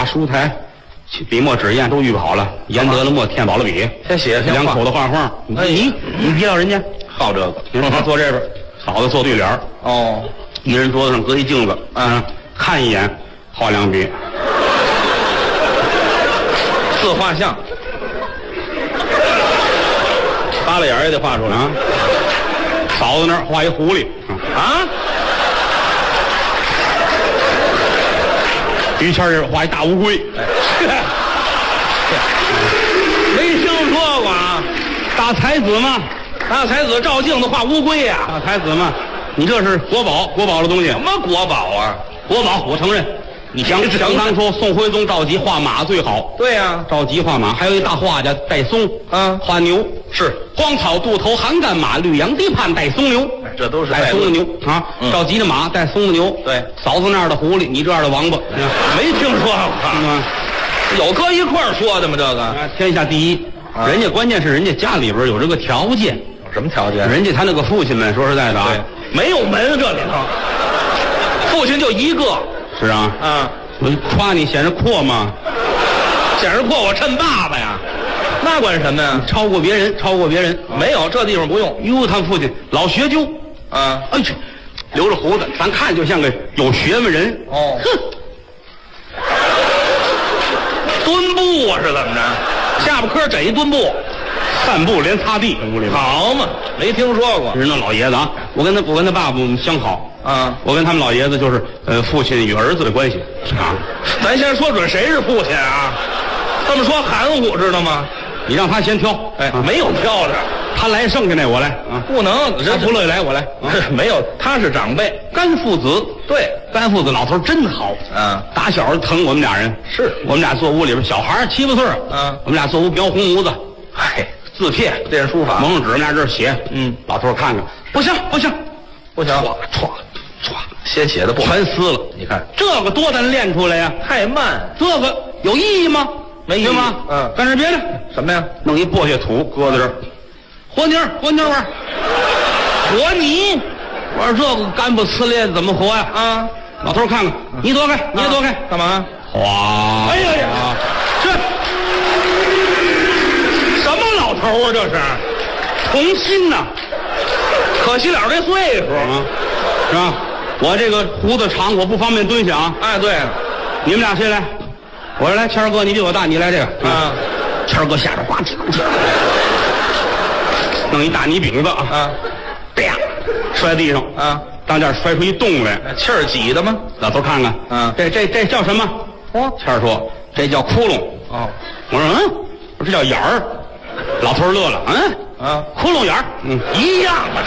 书台，笔墨纸砚都预备好了，研得了墨，添饱了笔， 先写两口子画画。你别要人家好这个， 他坐这边，嫂子坐对联。 哦， 一人桌子上搁一镜子，看一眼，画两笔， 自画像，扒拉眼也得画出来啊。嫂子那儿画一狐狸啊， 于谦这儿画一大乌龟， 没听说过啊。 大才子嘛， 大才子照镜子画乌龟呀， 大才子嘛，你这是国宝的东西。 什么国宝啊？ 国宝，我承认。你想当初宋徽宗赵佶画马最好， 对呀， 赵佶画马，还有一大画家戴嵩，画牛是荒草渡头寒干马，绿杨堤畔带松牛， 这都是带松的牛啊。赵佶的马带松的牛， 对， 嫂子那样的狐狸，你这样的王八， 没听说过，有搁一块儿说的吗？这个天下第一，人家关键是人家家里边有这个条件， 有什么条件？ 人家他那个父亲们说实在的啊， 没有门这里头，父亲就一个。 是啊，我夸你显示阔吗？ 显示阔，我趁爸爸呀，那管什么呀？ 超过别人， 没有这地方不用。 哟，他父亲老学究啊， 哎呦，留着胡子，咱看就像个有学问人。 哦，哼，蹲步啊是怎么着？下巴颏枕一蹲步， 散步连擦地，屋里好嘛，没听说过。 是那老爷子啊，我跟他爸爸相好啊， 我跟他们老爷子就是父亲与儿子的关系啊。 咱先说准谁是父亲啊？这么说含糊，知道吗？ 你让他先挑， 没有挑的， 他来剩下那我来啊， 不能， 人不乐意来我来， 没有，他是长辈， 干父子， 对， 干父子老头真好，打小疼我们俩人， 是我们俩坐屋里边，小孩7、8岁，我们俩坐屋描红模子， 嗨， 字帖练书法， 蒙上纸，我们俩这儿写，老头看看，不行，歘， 先写的不全撕了， 你看这个多难练出来呀， 太慢， 这个有意义吗？ 没意义吗？干点别的， 什么呀？ 弄一簸箕土搁在这儿，和泥玩， 和泥， 我说这个干不呲咧怎么和呀？ 啊， 老头看看，你躲开，你也躲开， 干嘛？ 哗！ 哎呀，这什么老头啊？这是童心呐， 可惜了这岁数啊，是吧？我这个胡子长，我不方便蹲下啊。 哎，对， 你们俩谁来？我来，谦儿哥，你比我大，你来这个啊。 谦儿哥下边呱唧，弄一大泥饼子啊，啪，摔地上啊， 当间摔出一洞来， 气儿挤的吗？ 老头看看，这叫什么？谦儿说这叫窟窿。 哦， 我说我说这叫眼儿。老头乐了，窟窿眼儿， 一样啊，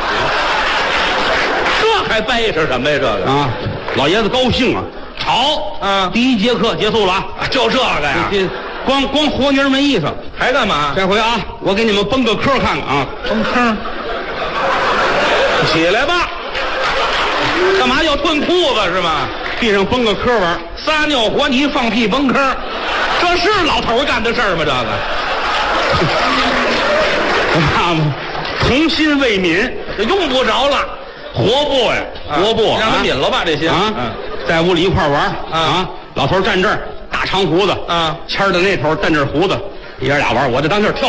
这还掰扯什么呀？这个啊，老爷子高兴啊。好，第1节课结束了啊， 就这个呀， 光和泥没意思， 还干嘛？ 这回啊，我给你们崩个坑看看啊， 崩坑，起来吧，干嘛要褪裤子是吗？ 地上崩个坑玩， 撒尿和泥放屁崩坑，这是老头干的事儿吗？这个， 我爸爸童心未泯， 这用不着了， 活不呀，活不， 让他抿了吧这些啊。在屋里一块玩啊，老头站这儿，大长胡子啊，谦儿的那头站这胡子，爷俩玩，我就当这儿跳。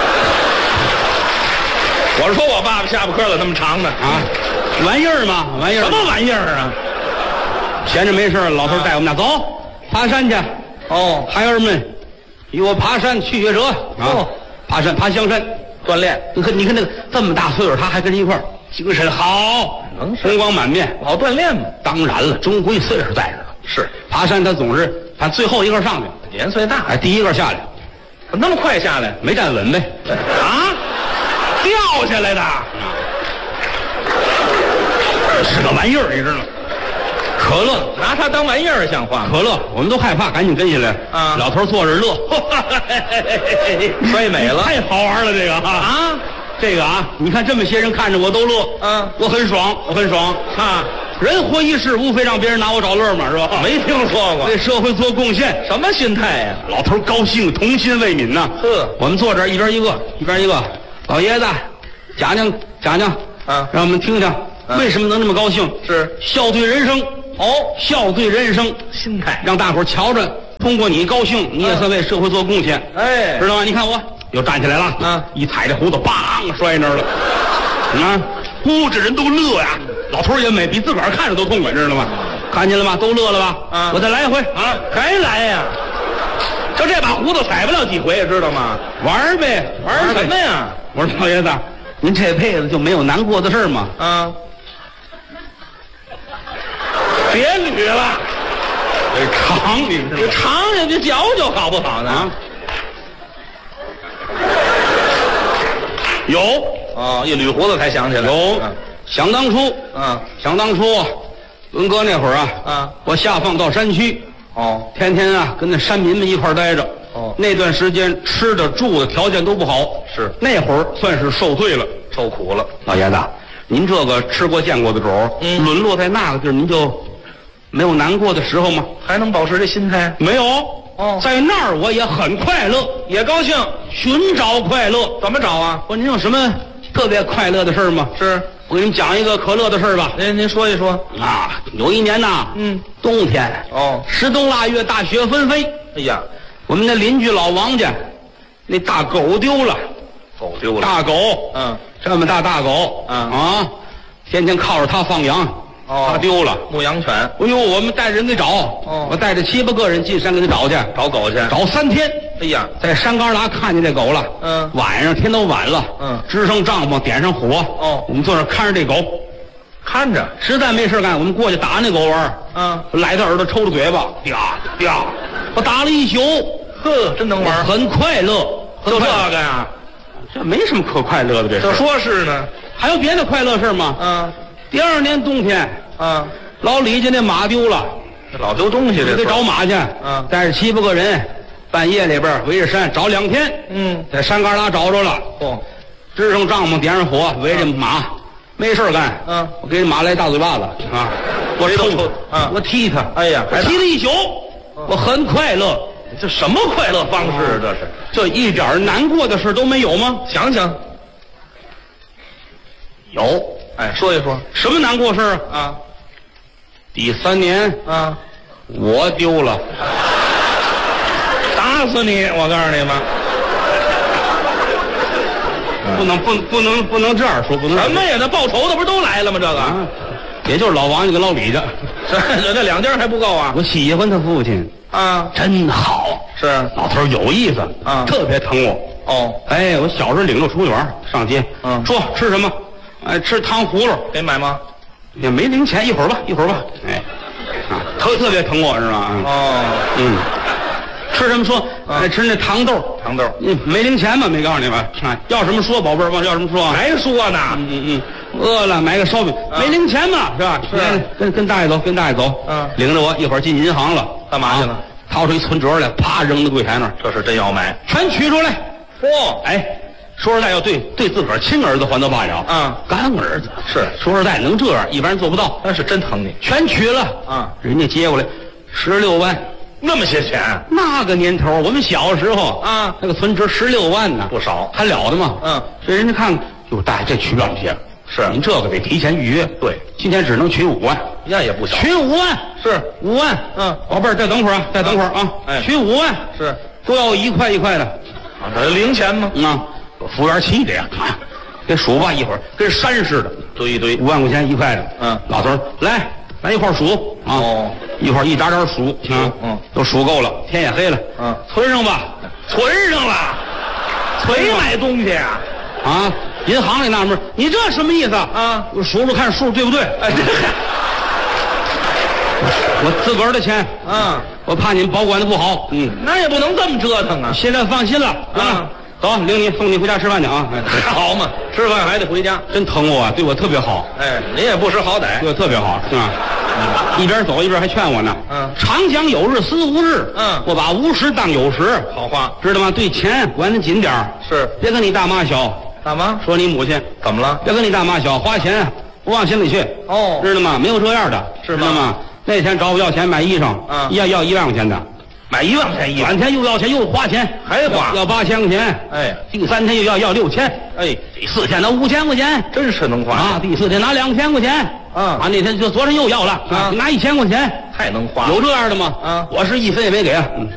我说我爸爸下巴颏怎么那么长呢？ 啊，玩意儿嘛，玩意儿。 什么玩意儿啊？ 闲着没事，老头带我们俩走爬山去。 哦， 孩儿们，与我爬山去学者啊，爬香山锻炼。 你看那个这么大岁数，他还跟人一块儿。精神好，红光满面， 好锻炼嘛。 当然了，终归岁数在这儿。 是爬山，他总是他最后一个上去， 年岁大， 第一个下来， 那么快下来， 没站稳呗？ 啊，掉下来的， 是个玩意儿，你知道吗？可乐， 拿它当玩意儿像话吗？ 可乐，我们都害怕，赶紧跟下来。啊，老头坐着乐， 摔美了， 太好玩了，这个啊。这个啊，你看这么些人看着我都乐，我很爽啊！人活一世，无非让别人拿我找乐嘛，是吧？ 没听说过， 为社会做贡献， 什么心态呀？ 老头高兴，童心未泯呐。我们坐这儿一边一个，老爷子讲啊，让我们听听为什么能这么高兴？ 是笑对人生，笑对人生， 心态， 让大伙儿瞧着通过你高兴，你也算为社会做贡献， 哎， 知道吗？你看我又站起来了，一踩这胡子，梆摔那儿了，这人都乐呀，老头也美，比自个儿看着都痛快，知道吗？看见了吗？都乐了吧？我再来一回啊， 还来呀？就这把胡子踩不了几回，知道吗？ 玩呗， 玩什么呀？ 我说老爷子，您这辈子就没有难过的事吗？ 别捋了， 长你这长下去嚼嚼好不好呢？ 有一捋胡子才想起来。 有，想当初，文革那会儿我下放到山区，天天跟那山民们一块待着，那段时间吃的住的条件都不好， 是那会儿算是受罪了， 受苦了。 老爷子，您这个吃过见过的主儿，沦落在那个地儿，您就没有难过的时候吗？ 还能保持这心态？ 没有。在那儿我也很快乐， 也高兴， 寻找快乐。 怎么找啊？ 您有什么特别快乐的事吗？ 是， 我给你们讲一个可乐的事吧。 您说一说有一年冬天，10冬腊月，大雪纷飞。 哎呀， 我们的邻居老王家，那大狗丢了，大狗，这么大狗，天天靠着它放羊。他丢了， 牧羊犬。 哎呦，我们带人给找，我带着7、8个人进山给他找去， 找狗去， 找3天。 哎呀， 在山旮旯看见这狗了。晚上天都晚了，支上帐篷，点上火。我们坐那看着这狗， 看着， 实在没事干，我们过去打那狗玩。来他耳朵抽着嘴巴，啪，我打了一宿。 呵，真能玩， 很快乐。 就这个呀， 这没什么可快乐的，这就说是呢。 还有别的快乐事吗？第2年冬天，老李家那马丢了， 老丢东西， 得找马去。带着7、8个人，半夜里边围着山找2天。在山旮旯找着了。支上帐篷，点上火，围着马，没事干。我给马来大嘴巴子我抽我踢他。 哎呀， 我踢了一宿，我很快乐。 这什么快乐方式？这是， 这一点难过的事都没有吗？ 想想， 有。 说一说什么难过事啊？第3年我丢了， 打死你！我告诉你们， 不能这样说，不能什么呀？那报仇的不是都来了吗？这个也就是老王家跟老李家， 这2家还不够啊！ 我喜欢他父亲真好， 是老头有意思特别疼我。我小时候领着出去玩，上街说吃什么？吃糖葫芦， 给买吗？ 也没零钱，一会儿吧。特别疼我，知道吗？吃什么说？吃那糖豆。没零钱嘛，没告诉你们。要什么说，宝贝儿，要什么说？ 还说呢？ 饿了买个烧饼，没零钱嘛，是吧？跟大爷走，领着我一会儿进银行了， 干嘛去了？ 掏出一存折来，啪扔到柜台那儿。 这是真要买， 全取出来。说实在，要对自个儿亲儿子还都罢了，干儿子是说实在能这样，一般人做不到。 那是真疼你， 全取了人家接过来16万， 那么些钱。 那个年头，我们小时候那个存折16万呢， 不少， 还了得吗？所以人家看，哟，大爷这取不了些， 是您这个得提前预约。 对， 今天只能取5万， 那也不小， 取5万是 5万。宝贝儿，再等会儿取5万是都要1块1块的这零钱吗？ 服务员气的呀，给数吧，一会儿跟山似的， 堆一堆 5万块钱1块的。老头来，咱一块数一会儿一点点数都数够了，天也黑了，存上吧， 存上了，没买东西银行里纳闷，你这什么意思我数数看数对不对？我自个儿的钱我怕你们保管的不好。 那也不能这么折腾啊！ 现在放心了走，领你送你回家吃饭去好嘛，吃饭还得回家， 真疼我，对我特别好。 您也不识好歹， 对我特别好，是吧？一边走一边还劝我呢。常讲有日思无日，我把无时当有时。 好话， 知道吗？对钱管得紧点儿， 是别跟你大妈小。 大妈说你母亲怎么了？ 别跟你大妈小，花钱不往心里去。知道吗？没有这样的， 是吗？ 知道吗？那天找我要钱买衣裳，要1万块钱的。 买1万块钱衣服， 转天又要钱，又花钱， 还花， 要8000块钱。第3天又要6000，第4天拿5000块钱， 真是能花第4天拿2000块钱，那天就昨天又要了拿1000块钱， 太能花了。 有这样的吗？ 啊我是一分也没给啊。